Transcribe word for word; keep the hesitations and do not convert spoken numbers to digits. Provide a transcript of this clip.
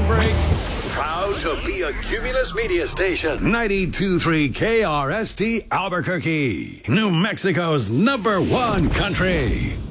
break. Proud to be a Cumulus Media Station. ninety-two point three K R S T Albuquerque, New Mexico's number one country.